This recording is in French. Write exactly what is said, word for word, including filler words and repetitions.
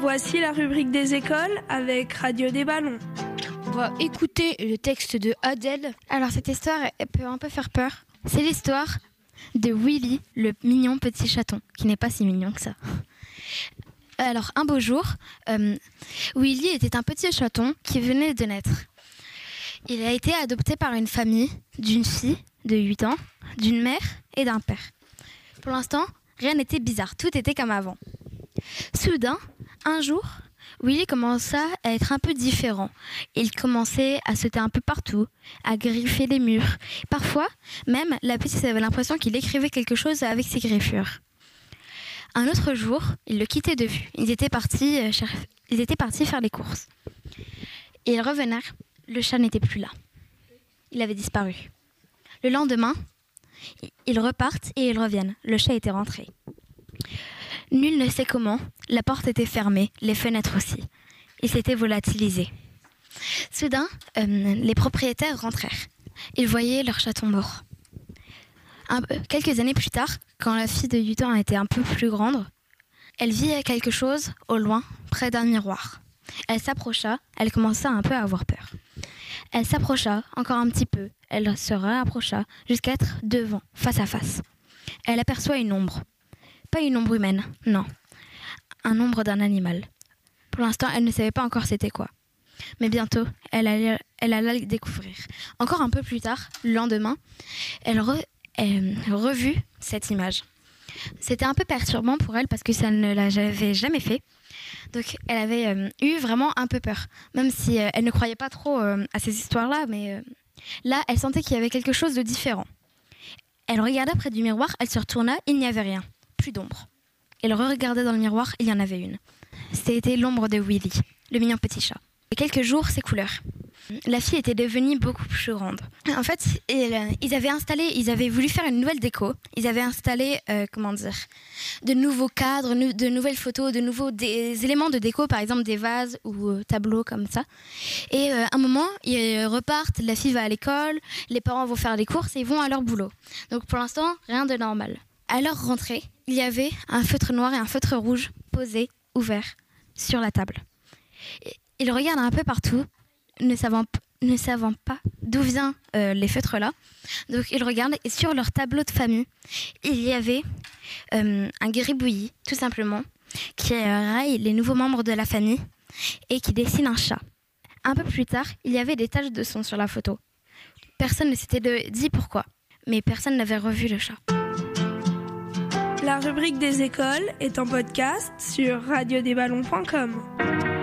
Voici la rubrique des écoles avec Radio des Ballons. On va écouter le texte de Adèle. Alors cette histoire, elle peut un peu faire peur. C'est l'histoire de Willy, le mignon petit chaton, qui n'est pas si mignon que ça. Alors un beau jour, euh, Willy était un petit chaton qui venait de naître. Il a été adopté par une famille d'une fille de huit ans, d'une mère et d'un père. Pour l'instant, rien n'était bizarre, tout était comme avant. Soudain, un jour, Willy commença à être un peu différent. Il commençait à sauter un peu partout, à griffer les murs. Parfois, même, la petite avait l'impression qu'il écrivait quelque chose avec ses griffures. Un autre jour, il le quittait de vue. Ils étaient partis, euh, cher... ils étaient partis faire les courses. Et ils revinrent. Le chat n'était plus là. Il avait disparu. Le lendemain, ils repartent et ils reviennent. Le chat était rentré. Nul ne sait comment, la porte était fermée, les fenêtres aussi. Ils s'étaient volatilisés. Soudain, euh, les propriétaires rentrèrent. Ils voyaient leur chaton mort. Un, euh, quelques années plus tard, quand la fille de huit ans était un peu plus grande, elle vit quelque chose au loin, près d'un miroir. Elle s'approcha, elle commença un peu à avoir peur. Elle s'approcha encore un petit peu, elle se rapprocha jusqu'à être devant, face à face. Elle aperçoit une ombre. Pas une ombre humaine, non. Un ombre d'un animal. Pour l'instant, elle ne savait pas encore c'était quoi. Mais bientôt, elle allait, elle allait le découvrir. Encore un peu plus tard, le lendemain, elle, re, elle revut cette image. C'était un peu perturbant pour elle parce que ça ne l'avait jamais fait. Donc, elle avait euh, eu vraiment un peu peur. Même si euh, elle ne croyait pas trop euh, à ces histoires-là, mais euh, là, elle sentait qu'il y avait quelque chose de différent. Elle regarda près du miroir, elle se retourna, il n'y avait rien. Plus d'ombre. Elle re-regardait dans le miroir, il y en avait une. C'était l'ombre de Willy, le mignon petit chat. Et quelques jours s'écoulèrent. La fille était devenue beaucoup plus grande. En fait, ils avaient installé, ils avaient voulu faire une nouvelle déco. Ils avaient installé, euh, comment dire, de nouveaux cadres, de nouvelles photos, de nouveaux des éléments de déco, par exemple des vases ou euh, tableaux comme ça. Et euh, à un moment, ils repartent, la fille va à l'école, les parents vont faire les courses et ils vont à leur boulot. Donc pour l'instant, rien de normal. À leur rentrée, il y avait un feutre noir et un feutre rouge posés, ouverts, sur la table. Ils regardent un peu partout, ne savant, ne savant pas d'où viennent euh, les feutres-là. Donc ils regardent et sur leur tableau de famille, il y avait euh, un gribouillis, tout simplement, qui raille les nouveaux membres de la famille et qui dessine un chat. Un peu plus tard, il y avait des taches de sang sur la photo. Personne ne s'était dit pourquoi, mais personne n'avait revu le chat. La rubrique des écoles est en podcast sur radio des ballons point com.